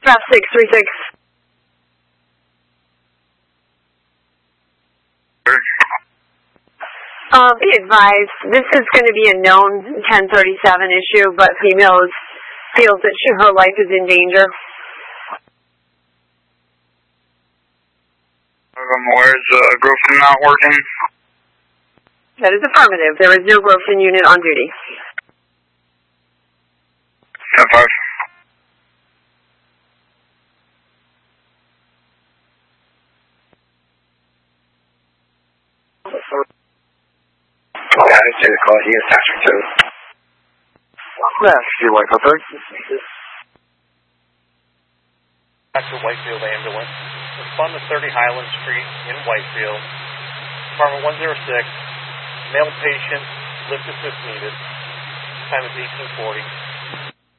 Dispatch 636. Be advised, this is going to be a known 1037 issue, but female feels that her life is in danger. Where's Grofton not working? That is affirmative. There is no Grofton unit on duty. 10-5. Yeah, I did call. He is Tasher too. Yeah, see Whitefield. Back to Whitefield Ambulance. Respond to 30 Highland Street in Whitefield. Department 106. Male patient. Lift assist needed. Time is 1840.